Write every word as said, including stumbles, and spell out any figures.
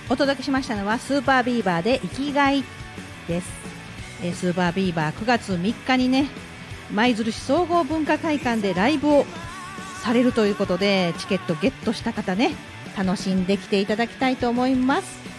お届けしましたのはスーパービーバーで生きがいです。えー、スーパービーバーくがつみっかにね、舞鶴市総合文化会館でライブをされるということで、チケットゲットした方ね、楽しんできていただきたいと思います。